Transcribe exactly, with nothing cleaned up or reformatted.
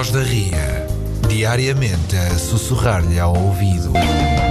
voz da Ria, diariamente a sussurrar-lhe ao ouvido.